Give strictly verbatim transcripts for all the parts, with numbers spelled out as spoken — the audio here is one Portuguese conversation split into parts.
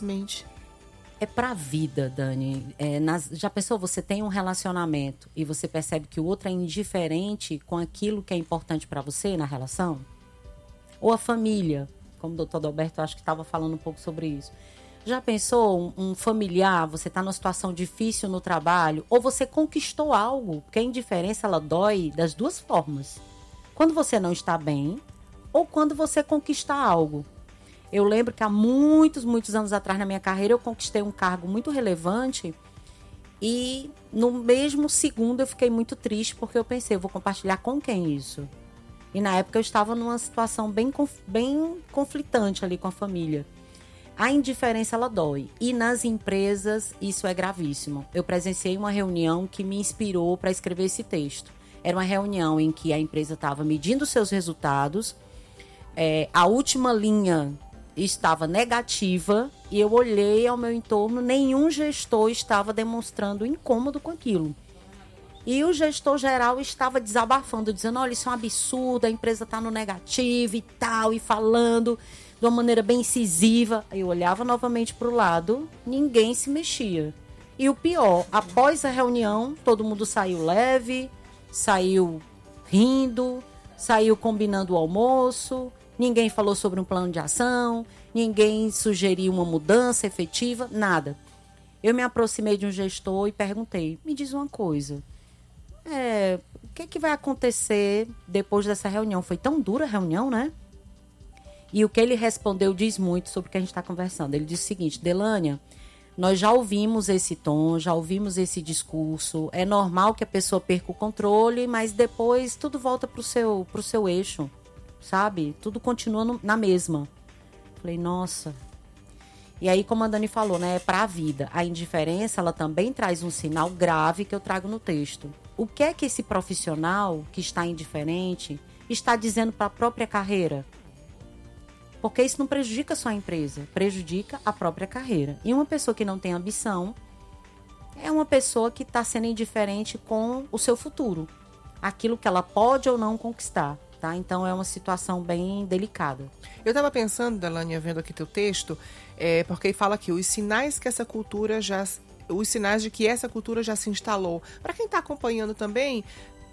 infelizmente. É pra vida, Dani. É, nas, já pensou, você tem um relacionamento e você percebe que o outro é indiferente com aquilo que é importante pra você na relação? Ou a família, como o doutor Adalberto acho que estava falando um pouco sobre isso. Já pensou um, um familiar, você está numa situação difícil no trabalho, ou você conquistou algo, porque a indiferença ela dói das duas formas. Quando você não está bem, ou quando você conquista algo. Eu lembro que há muitos, muitos anos atrás na minha carreira eu conquistei um cargo muito relevante e no mesmo segundo eu fiquei muito triste porque eu pensei, eu vou compartilhar com quem isso? E na época eu estava numa situação bem, bem conflitante ali com a família. A indiferença ela dói e nas empresas isso é gravíssimo. Eu presenciei uma reunião que me inspirou para escrever esse texto. Era uma reunião em que a empresa estava medindo seus resultados, é, a última linha estava negativa e eu olhei ao meu entorno, nenhum gestor estava demonstrando incômodo com aquilo. E o gestor geral estava desabafando, dizendo, olha, isso é um absurdo, a empresa está no negativo e tal, e falando de uma maneira bem incisiva. Eu olhava novamente para o lado, ninguém se mexia. E o pior, após a reunião, todo mundo saiu leve, saiu rindo, saiu combinando o almoço, ninguém falou sobre um plano de ação, ninguém sugeriu uma mudança efetiva, nada. Eu me aproximei de um gestor e perguntei, me diz uma coisa, é, o que, que vai acontecer depois dessa reunião? Foi tão dura a reunião, né? E o que ele respondeu diz muito sobre o que a gente está conversando. Ele disse o seguinte, Delânia, nós já ouvimos esse tom, já ouvimos esse discurso, é normal que a pessoa perca o controle, mas depois tudo volta para o seu, pro seu eixo. Sabe? Tudo continua no, na mesma. Falei, nossa. E aí, como a Dani falou, né? É pra vida. A indiferença, ela também traz um sinal grave que eu trago no texto. O que é que esse profissional que está indiferente está dizendo para a própria carreira? Porque isso não prejudica só a empresa, prejudica a própria carreira. E uma pessoa que não tem ambição é uma pessoa que está sendo indiferente com o seu futuro. Aquilo que ela pode ou não conquistar. Tá? Então é uma situação bem delicada. Eu estava pensando, Delânia, vendo aqui teu texto, é, porque fala aqui, os sinais que essa cultura já, os sinais de que essa cultura já se instalou. Para quem está acompanhando também,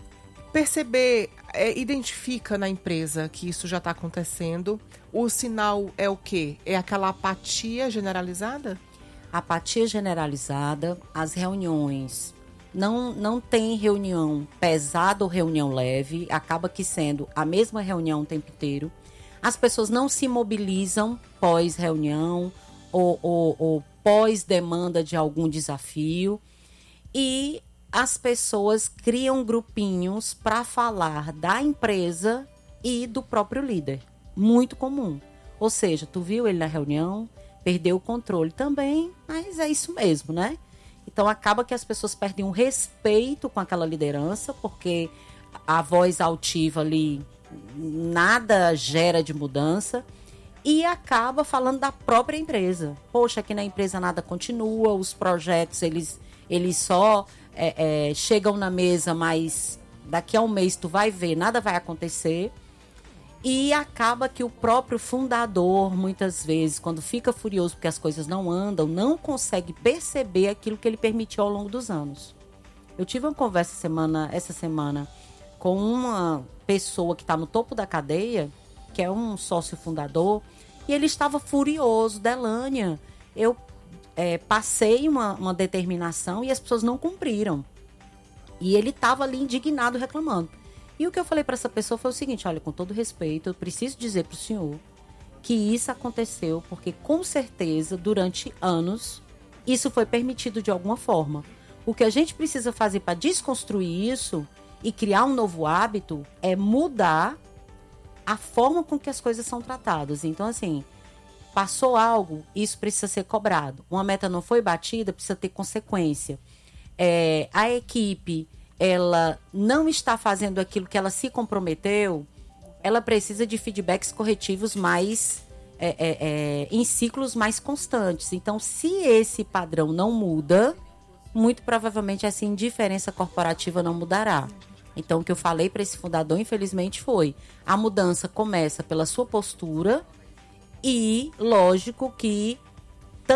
perceber, é, identifica na empresa que isso já está acontecendo. O sinal é o quê? É aquela apatia generalizada? Apatia generalizada, as reuniões. Não, não tem reunião pesada ou reunião leve, acaba que sendo a mesma reunião o tempo inteiro. As pessoas não se mobilizam pós-reunião ou, ou, ou pós-demanda de algum desafio. E as pessoas criam grupinhos para falar da empresa e do próprio líder. Muito comum. Ou seja, tu viu ele na reunião, perdeu o controle também, mas é isso mesmo, né? Então, acaba que as pessoas perdem um respeito com aquela liderança, porque a voz altiva ali nada gera de mudança e acaba falando da própria empresa. Poxa, aqui na empresa nada continua, os projetos eles, eles só é, é, chegam na mesa, mas daqui a um mês tu vai ver, nada vai acontecer. E acaba que o próprio fundador, muitas vezes, quando fica furioso porque as coisas não andam, não consegue perceber aquilo que ele permitiu ao longo dos anos. Eu tive uma conversa semana, essa semana com uma pessoa que está no topo da cadeia, que é um sócio fundador, e ele estava furioso. Delânia, eu é, passei uma, uma determinação e as pessoas não cumpriram. E ele estava ali indignado, reclamando. E o que eu falei para essa pessoa foi o seguinte, olha, com todo respeito, eu preciso dizer para o senhor que isso aconteceu porque, com certeza, durante anos, isso foi permitido de alguma forma. O que a gente precisa fazer para desconstruir isso e criar um novo hábito é mudar a forma com que as coisas são tratadas. Então, assim, passou algo, isso precisa ser cobrado. Uma meta não foi batida, precisa ter consequência. É, a equipe... ela não está fazendo aquilo que ela se comprometeu, ela precisa de feedbacks corretivos mais é, é, é, em ciclos mais constantes. Então, se esse padrão não muda, muito provavelmente essa indiferença corporativa não mudará. Então, o que eu falei para esse fundador, infelizmente, foi a mudança começa pela sua postura e, lógico, que